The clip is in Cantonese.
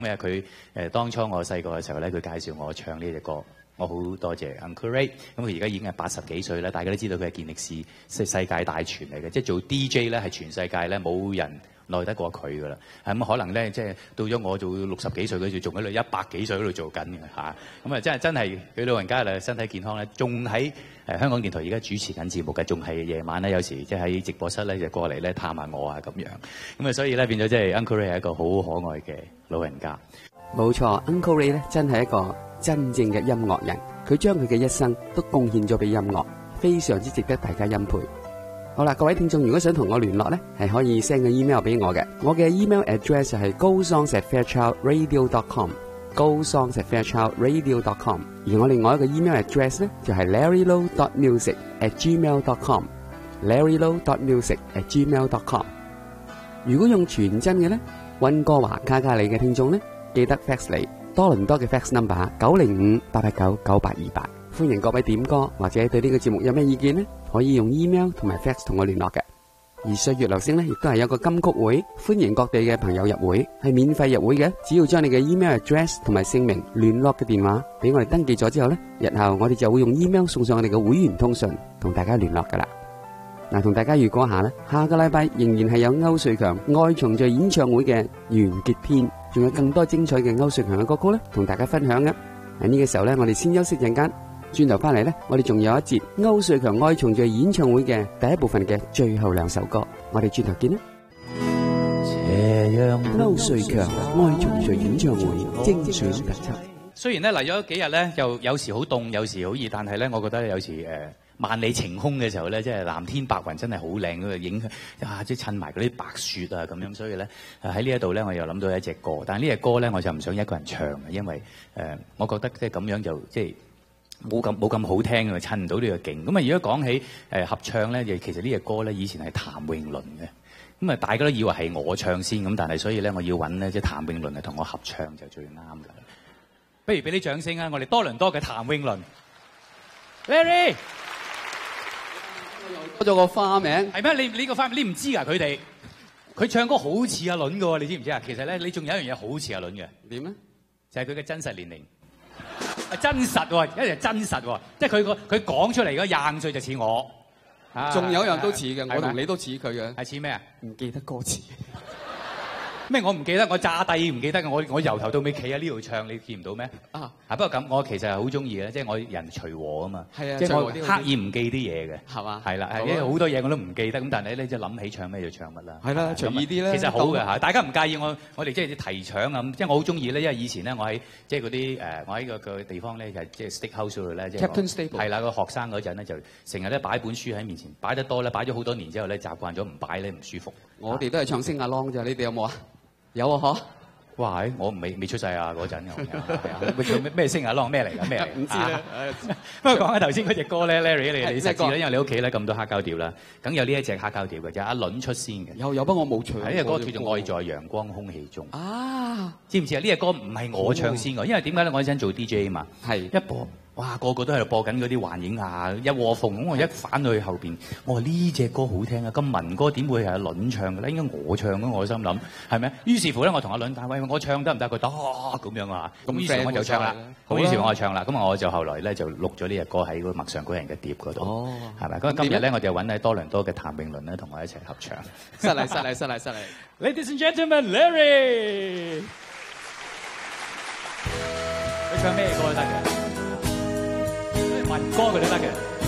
因為佢當初我細個嘅時候咧，佢介紹我唱呢隻歌，我好多謝 Uncle Ray。咁佢而家已經係80幾歲啦，大家都知道佢係健力士世界大全嚟嘅，即係做 DJ 咧係全世界咧冇人耐得過佢噶啦。咁可能咧即係到咗我做60幾歲，佢仲喺度100幾歲喺度做緊嘅嚇。咁啊真係佢老人家啦，身體健康咧，仲喺香港電台而家主持緊節目嘅，仲係夜晚咧有時即係喺直播室咧就過嚟咧探下我啊咁樣。咁啊所以咧變咗即係 Uncle Ray 係一個好可愛嘅老人家。 冇錯 ，Uncle Ray 咧真係一個真正嘅音樂人，佢將佢嘅一生都貢獻咗俾音樂，非常之值得大家欽佩。好啦，各位聽眾，如果想同我聯絡咧，係可以 send 個 email 俾我嘅，我嘅 email address 係 gosongs@fairchildradio.com，gosongs@fairchildradio.com， 而我另外一個 email address 咧就係 larrylow.music@gmail.com，larrylow.music@gmail.com。如果用傳真嘅咧，溫哥華卡加里嘅聽眾咧，記得 fax 嚟多倫多嘅 fax number 905-889-9828。歡迎各位點歌或者對呢個節目有咩意見呢？可以用 email 同埋 fax 同我聯絡嘅。而歲月流星呢，亦都係有個金曲會，歡迎各地嘅朋友入會，係免費入會嘅。只要將你嘅 email address 同埋姓名、聯絡嘅電話俾我哋登記咗之後呢，日後我哋就會用 email 送上我哋嘅會員通訊，同大家聯絡噶啦。嗱，同大家預告下呢，下個禮拜仍然係有歐瑞強愛重聚演唱會嘅完結篇，仲有更多精彩嘅歐瑞強嘅歌曲呢，同大家分享嘅。喺呢個時候呢，我哋先休息陣間。轉頭翻嚟呢，我哋仲有一節歐瑞強愛重聚演唱會嘅第一部分嘅最後兩首歌，我哋轉頭見啦。歐瑞強愛重聚演唱會精選特輯。 雖然咧嚟咗幾日咧，又有時好凍，有時好熱，但係咧，我覺得有時萬里晴空嘅時候咧，即係藍天白雲真係好靚嗰個影啊！即係襯埋嗰啲白雪啊咁樣，所以咧喺呢一度咧，我又諗到一隻歌，但係呢隻歌咧，我就唔想一個人唱嘅，因為我覺得即係咁樣就即係。冇咁好聽嘅，襯唔到呢個勁。咁啊，如果講起合唱咧，其實呢隻歌咧以前係譚詠麟嘅。咁啊，大家都以為係我唱先咁，但係所以咧，我要揾咧即係譚詠麟嚟同我合唱就最啱㗎。不如俾啲掌聲啊！我哋多倫多嘅譚詠麟 ，Larry， 多咗個花名係咩？你個花名你唔知㗎？佢唱歌好似阿倫㗎喎，你知唔知啊？其實咧，你仲有一樣嘢好似阿倫嘅。 點咧？ 就係佢嘅真實年齡。真實喎，一定係真實喎，即係佢講出嚟嗰25歲就似我， 仲有人都似嘅，我同你都似佢嘅， 係似咩啊？ 唔記得歌詞咩？我唔記得，我炸低唔記得嘅，我由頭到尾企喺呢度唱，你見唔到咩？不過咁，我其實係好中意嘅，即係我人隨和啊嘛，即係我刻意唔記啲嘢嘅， 係嘛？ 係啦，因為好多嘢我都唔記得，咁但係咧即係諗起唱咩就唱乜啦。 係啦，隨意啲咧。 其實好嘅嚇，大家唔介意我哋即係提倡啊，即係我好中意咧，因為以前咧我喺即係嗰啲我喺個地方咧就係即係 Stick House 嗰度咧，即係 Captain Stable 係啦，個學生嗰陣咧就成日咧擺本書喺面前，擺得多咧，擺咗好多年之後咧習慣咗唔擺咧唔舒服。 我哋都係唱 Sing Along咋，你哋有冇啊？有啊，嗬！ 哇！我未出世啊嗰陣，咩星啊？啷咩嚟㗎？咩嚟？ 唔知啦。 不過講下頭先嗰隻歌咧 ，Larry 你識知啦，因為你屋企咧咁多黑膠碟啦，梗有呢一隻黑膠碟嘅，就阿倫出先嘅。 有不過我冇唱。 呢隻歌叫做《愛在陽光空氣中》。 啊！ 知唔知啊？呢隻歌唔係我唱先㗎，因為點解咧？我嗰陣做 DJ 啊嘛，係一播。哇！個個都喺度播緊嗰啲幻影啊，一窩蜂咁，我一反去後邊，我話呢隻歌好聽啊！咁民歌點會係阿倫唱嘅咧？應該我唱嘅，我心諗係咪？於是乎咧，我同阿倫打喂，我唱得唔得？佢得咁樣啊！咁於是我就唱啦。咁於是我就唱啦。咁我就後來咧就錄咗呢隻歌喺個陌上舉人嘅碟嗰度。哦，係咪？咁今日咧我就揾喺多倫多嘅譚詠麟咧同我一齊合唱。 失禮。 Ladies and gentlemen, Larry， 你唱咩歌都得嘅。民歌佢都得嘅。